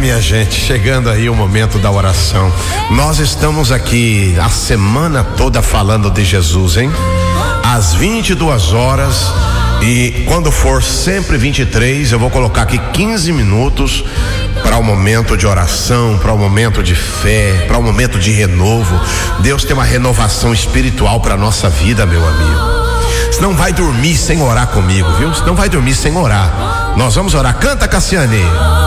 minha gente, chegando aí o momento da oração. Nós estamos aqui a semana toda falando de Jesus, hein? Às 22 horas e quando for sempre 23, eu vou colocar aqui 15 minutos para o momento de oração, para o momento de fé, para o momento de renovo. Deus tem uma renovação espiritual para nossa vida, meu amigo. Você não vai dormir sem orar comigo, viu? Você não vai dormir sem orar. Nós vamos orar. Canta, Cassiane.